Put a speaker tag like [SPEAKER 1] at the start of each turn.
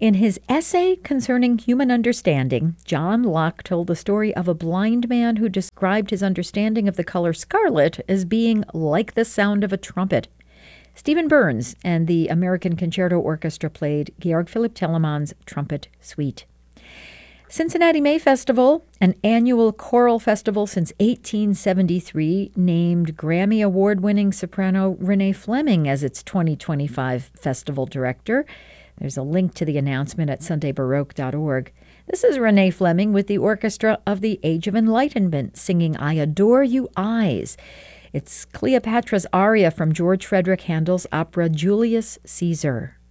[SPEAKER 1] In his essay concerning human understanding, John Locke told the story of a blind man who described his understanding of the color scarlet as being like the sound of a trumpet. Stephen Burns and the American Concerto Orchestra played Georg Philipp Telemann's Trumpet Suite. Cincinnati May Festival, an annual choral festival since 1873, named Grammy Award-winning soprano Renee Fleming as its 2025 festival director. There's a link to the announcement at sundaybaroque.org. This is Renee Fleming with the Orchestra of the Age of Enlightenment singing I Adore You Eyes. It's Cleopatra's aria from George Frederick Handel's opera Julius Caesar.